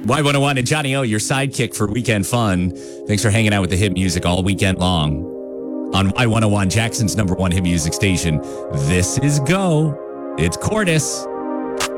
Y101 and Johnny O, your sidekick for weekend fun. Thanks for hanging out with the hit music all weekend long. On Y101, Jackson's #1 hit music station. This is Go. It's Cordis.